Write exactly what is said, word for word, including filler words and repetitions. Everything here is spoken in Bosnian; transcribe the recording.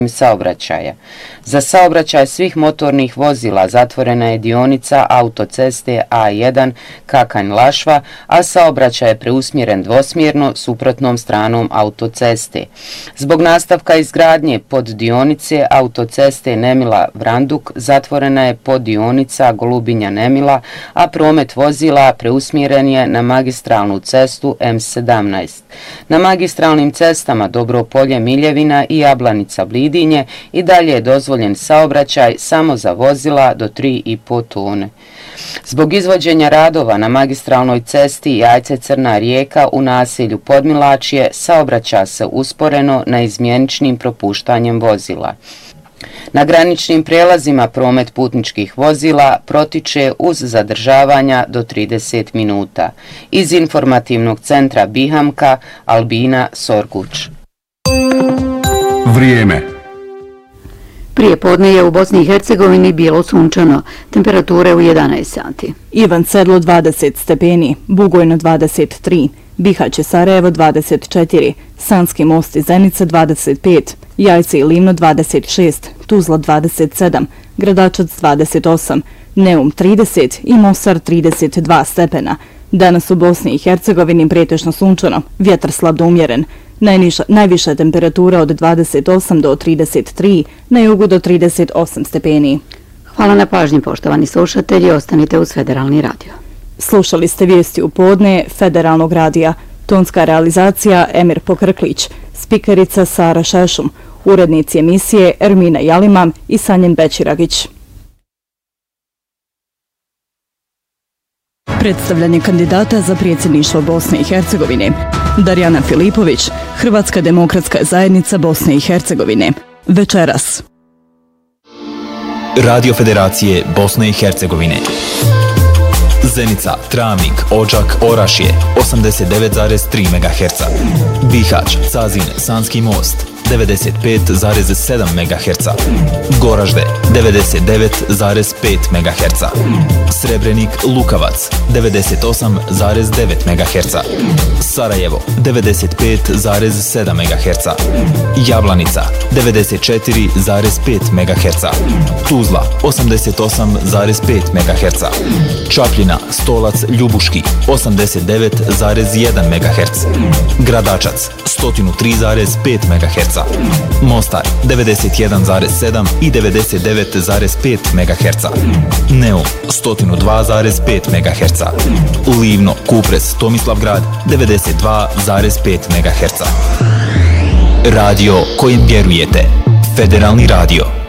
saobraćaja. Za saobraćaj svih motornih vozila zatvorena je dionica autoceste A jedan Kakanj-Lašva, a saobraćaj je preusmjeren dvosmjerno suprotnom stranom autoceste. Zbog nastavka izgradnje poddionice autoceste Nemila-Vranduk zatvorena je poddionica Golubinja-Nemila, a promet vozila preusmjeren je na magistralnu cestu M sedamnaest. Na magistralnim cestama Dobropolje-Miljevina i Jablanica-Blidinje i dalje je dozvoljen saobraćaj samo za vozila do tri i po tone. Zbog izvođenja radova na magistralnoj cesti Jajce-Crna Rijeka u naselju Podmilačje saobraća se usporeno na izmjeničnim propuštanjem vozila. Na graničnim prijelazima promet putničkih vozila protiče uz zadržavanja do trideset minuta. Iz informativnog centra Bihamka, Albina Sorguć. Vrijeme. Prije podne je u Bosni i Hercegovini bilo sunčano, temperature u jedanaest sati. Ivan Sedlo dvadeset stepeni, Bugojno dvadeset tri, Bihać i Sarajevo dvadeset četiri, Sanski Most i Zenica dvadeset pet, Jajce i Livno dvadeset šest, Tuzla dvadeset sedam, Gradačac dvadeset osam, Neum trideset i Mostar trideset dva stepena. Danas u Bosni i Hercegovini pretežno sunčano, vjetar slab do umjeren. Najniža, najviša temperatura od dvadeset osam do trideset tri, na jugu do trideset osam stepeni. Hvala na pažnji, poštovani slušatelji, ostanite uz Federalni radio. Slušali ste vijesti u podne Federalnog radija. Tonska realizacija Emir Pokrklić, spikerica Sara Šešum, urednici emisije Ermina Jalimam i Sanjen Bećiragić. Predstavljanje kandidata za predsjedništvo Bosne i Hercegovine. Darjana Filipović, Hrvatska demokratska zajednica Bosne i Hercegovine. Večeras. Radio Federacije Bosne i Hercegovine. Zenica, Travnik, Odžak, Orašje, osamdeset devet zarez tri megaherca. Bihać, Cazin, Sanski Most, devedeset pet zarez sedam megaherca. Goražde, devedeset devet zarez pet megaherca. Srebrenik, Lukavac, devedeset osam zarez devet megaherca. Sarajevo, devedeset pet zarez sedam megaherca. Jablanica, devedeset četiri zarez pet megaherca. Tuzla, osamdeset osam zarez pet megaherca. Čapljina, Stolac, Ljubuški, osamdeset devet zarez jedan megaherc. Gradačac, sto tri zarez pet megaherca. Mostar, devedeset jedan zarez sedam i devedeset devet zarez pet megaherca. Neum, sto dva zarez pet megaherca. Livno, Kupres, Tomislavgrad, devedeset dva zarez pet megaherca. Radio kojim vjerujete. Federalni radio.